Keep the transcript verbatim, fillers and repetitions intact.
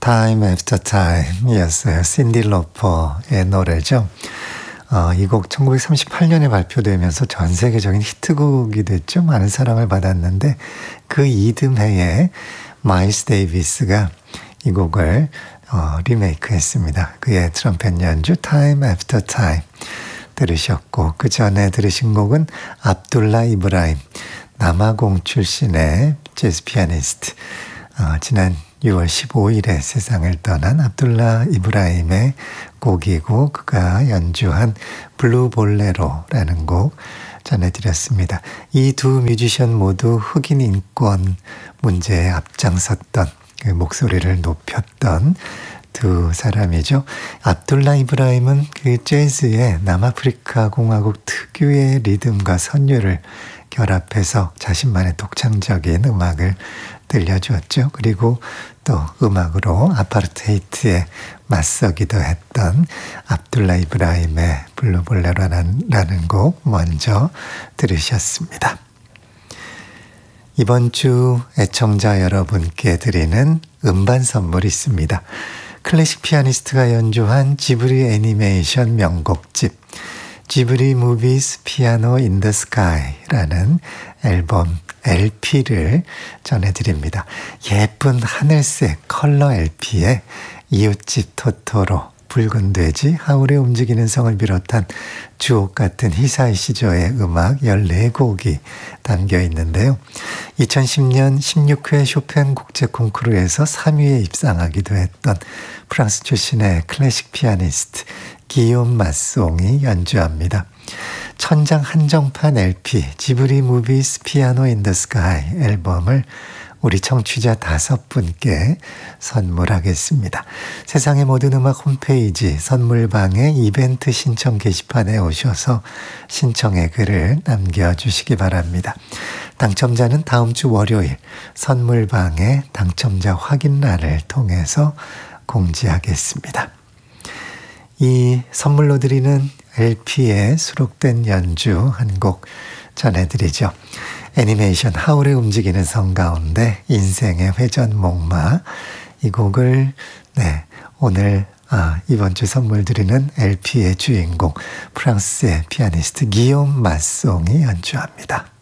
Time After Time이었어요. 신디 로퍼의 노래죠. 어, 이 곡 천구백삼십팔 년에 발표되면서 전 세계적인 히트곡이 됐죠. 많은 사랑을 받았는데 그 이듬해에 마일스 데이비스가 이 곡을 어, 리메이크했습니다. 그의 트럼펫 연주 Time After Time 들으셨고, 그 전에 들으신 곡은 압둘라 이브라임, 남아공 출신의 재즈 피아니스트, 어, 지난 유월 십오일에 세상을 떠난 압둘라 이브라임의 곡이고, 그가 연주한 블루 볼레로라는 곡 전해드렸습니다. 이 두 뮤지션 모두 흑인 인권 문제에 앞장섰던, 그 목소리를 높였던 두 사람이죠. 압둘라 이브라임은 그 재즈의 남아프리카 공화국 특유의 리듬과 선율을 결합해서 자신만의 독창적인 음악을 들려주었죠. 그리고 또 음악으로 아파르테이트에 맞서기도 했던 압둘라 이브라임의 블루볼레로라는 곡 먼저 들으셨습니다. 이번 주 애청자 여러분께 드리는 음반 선물이 있습니다. 클래식 피아니스트가 연주한 지브리 애니메이션 명곡집 지브리 무비스 피아노 인 더 스카이라는 앨범 엘피를 전해드립니다. 예쁜 하늘색 컬러 엘피에 이웃집 토토로, 붉은 돼지, 하울의 움직이는 성을 비롯한 주옥 같은 히사이 시조의 음악 열네 곡이 담겨 있는데요. 이천십 년 십육 회 쇼팽 국제 콩쿠르에서 삼 위에 입상하기도 했던 프랑스 출신의 클래식 피아니스트 기욤 마송이 연주합니다. 천장 한정판 엘피 지브리 무비스 피아노 인 더 스카이 앨범을 우리 청취자 다섯 분께 선물하겠습니다. 세상의 모든 음악 홈페이지 선물방의 이벤트 신청 게시판에 오셔서 신청의 글을 남겨주시기 바랍니다. 당첨자는 다음 주 월요일 선물방의 당첨자 확인란을 통해서 공지하겠습니다. 이 선물로 드리는 엘피에 수록된 연주 한 곡 전해드리죠. 애니메이션 하울의 움직이는 성 가운데 인생의 회전 목마, 이 곡을 네 오늘 아, 이번 주 선물 드리는 엘피의 주인공 프랑스의 피아니스트 기욤 마송이 연주합니다.